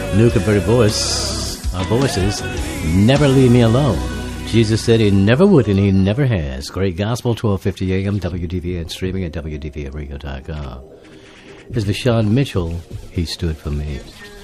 New converted voice, our voices, never leave me alone. Jesus said he never would and he never has. Great Gospel, 1250 AM, WDVA, and streaming at WDVAradio.com. As Vashawn Mitchell, he stood for me.